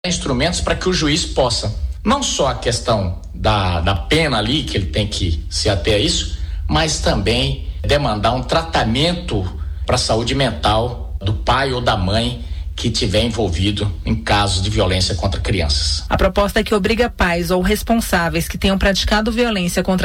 instrumentos para que o juiz possa, não só a questão da pena ali, que ele tem que se ater a isso, mas também demandar um tratamento para a saúde mental do pai ou da mãe que tiver envolvido em casos de violência contra crianças. A proposta é que obriga pais ou responsáveis que tenham praticado violência contra